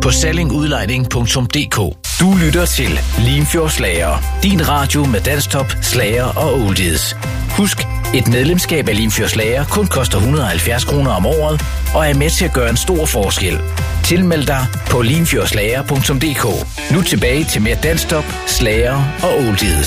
på sallingudlejning.dk. Du lytter til Limfjord Slager, din radio med danstop, slager og oldies. Husk, et medlemskab af Limfjord Slager kun koster 170 kroner om året og er med til at gøre en stor forskel. Tilmeld dig på limfjordslager.dk. Nu tilbage til mere danstop, slager og oldies.